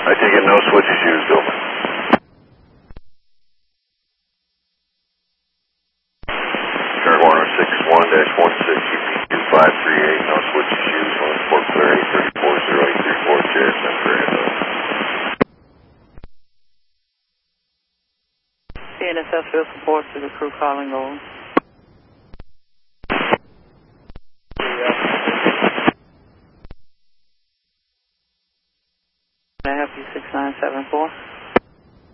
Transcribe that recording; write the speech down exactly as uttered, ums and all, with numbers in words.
I take it no switches used, over. Shark one oh six one dash one six U P two five three eight, no switches used, on port clear eight three four zero eight three four, J S M Grand. C N S S field support to the crew calling over.